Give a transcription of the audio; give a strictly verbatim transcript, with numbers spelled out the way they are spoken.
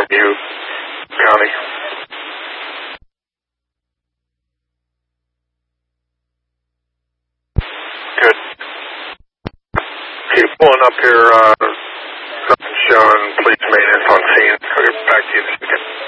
you, County. Good. Keep pulling up here, uh, showing police maintenance on scene. I'll get back to you in a second.